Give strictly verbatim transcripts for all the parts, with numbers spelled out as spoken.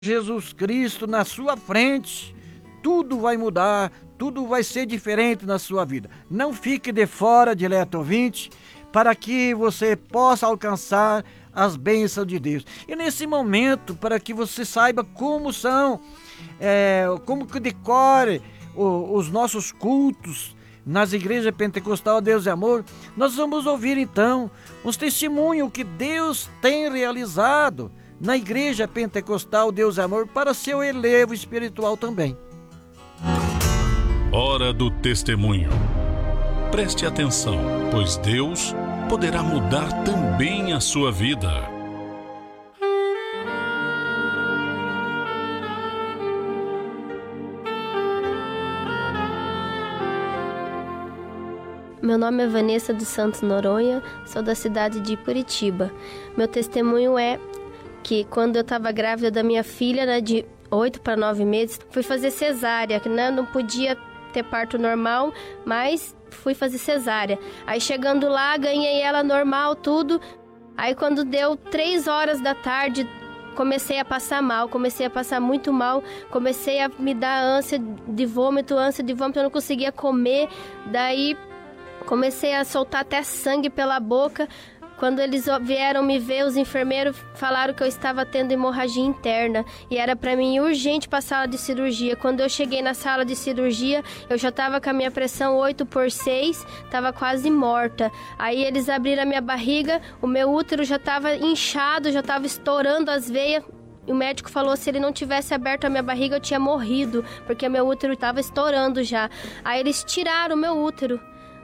Jesus Cristo na sua frente, tudo vai mudar, tudo vai ser diferente na sua vida. Não fique de fora, dileto ouvinte, para que você possa alcançar as bênçãos de Deus. E nesse momento, para que você saiba como são, é, como que decore o, os nossos cultos nas igrejas pentecostal Deus é Amor, nós vamos ouvir então os testemunhos que Deus tem realizado na igreja pentecostal Deus é Amor para seu elevo espiritual também. Hora do testemunho. Preste atenção, pois Deus poderá mudar também a sua vida. Meu nome é Vanessa dos Santos Noronha, sou da cidade de Curitiba. Meu testemunho é que quando eu estava grávida da minha filha, né, de oito para nove meses, fui fazer cesárea, né, não podia ter parto normal, mas fui fazer cesárea. Aí chegando lá, ganhei ela normal, tudo. Aí quando deu três horas da tarde, comecei a passar mal, comecei a passar muito mal, comecei a me dar ânsia de vômito, ânsia de vômito, eu não conseguia comer, daí comecei a soltar até sangue pela boca. Quando eles vieram me ver, os enfermeiros falaram que eu estava tendo hemorragia interna e era para mim urgente para a sala de cirurgia. Quando eu cheguei na sala de cirurgia, eu já estava com a minha pressão oito por seis, estava quase morta. Aí eles abriram a minha barriga, o meu útero já estava inchado, já estava estourando as veias. E o médico falou que se ele não tivesse aberto a minha barriga, eu tinha morrido, porque meu útero estava estourando já. Aí eles tiraram o meu útero.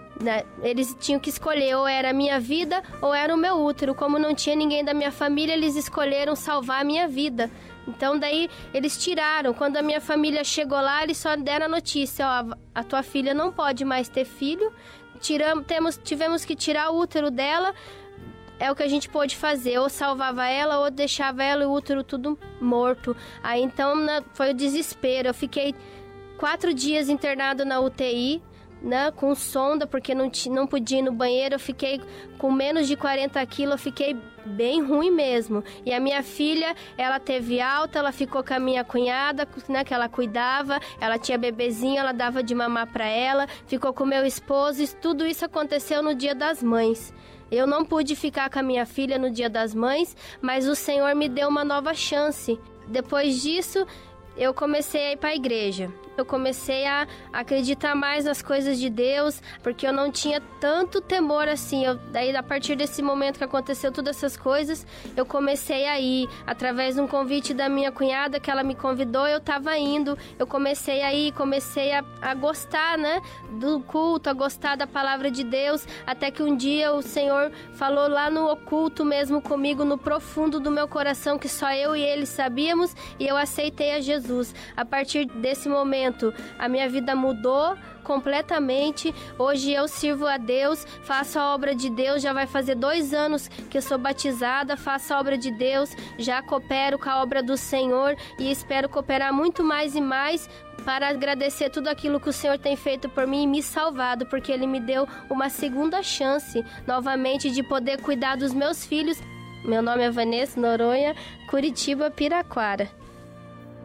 Eles tinham que escolher, ou era a minha vida ou era o meu útero. Como não tinha ninguém da minha família, eles escolheram salvar a minha vida. Então daí eles tiraram. Quando a minha família chegou lá, eles só deram a notícia: ó, a tua filha não pode mais ter filho, Tiramos, temos, tivemos que tirar o útero dela. É o que a gente pôde fazer, ou salvava ela ou deixava ela e o útero tudo morto. Aí então foi o desespero. Eu fiquei quatro dias internado na U T I, né, com sonda, porque não, não podia ir no banheiro. Eu fiquei com menos de quarenta quilos, eu fiquei bem ruim mesmo. E a minha filha, ela teve alta, ela ficou com a minha cunhada, né, que ela cuidava, ela tinha bebezinho, ela dava de mamar para ela, ficou com meu esposo, e tudo isso aconteceu no Dia das Mães. Eu não pude ficar com a minha filha no Dia das Mães, mas o Senhor me deu uma nova chance. Depois disso, eu comecei a ir para a igreja. Eu comecei a acreditar mais nas coisas de Deus, porque eu não tinha tanto temor assim. Eu, daí, a partir desse momento que aconteceu todas essas coisas, eu comecei a ir. Através de um convite da minha cunhada, que ela me convidou, eu estava indo. Eu comecei a ir, comecei a, a gostar, né, do culto, a gostar da palavra de Deus, até que um dia o Senhor falou lá no oculto mesmo comigo, no profundo do meu coração, que só eu e Ele sabíamos, e eu aceitei a Jesus. A partir desse momento, a minha vida mudou completamente. Hoje eu sirvo a Deus, faço a obra de Deus. Já vai fazer dois anos que eu sou batizada, faço a obra de Deus, já coopero com a obra do Senhor e espero cooperar muito mais e mais para agradecer tudo aquilo que o Senhor tem feito por mim e me salvado, porque Ele me deu uma segunda chance novamente de poder cuidar dos meus filhos. Meu nome é Vanessa Noronha, Curitiba, Piraquara.